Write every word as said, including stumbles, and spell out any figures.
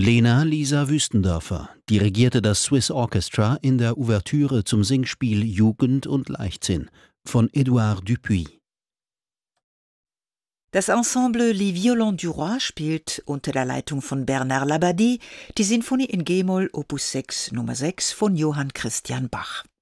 Lena Lisa Wüstendorfer dirigierte das Swiss Orchestra in der Ouvertüre zum Singspiel Jugend und Leichtsinn von Édouard Dupuis. Das Ensemble Les Violons du Roi spielt unter der Leitung von Bernard Labadie die Sinfonie in G-Moll Opus sechs Nummer sechs von Johann Christian Bach.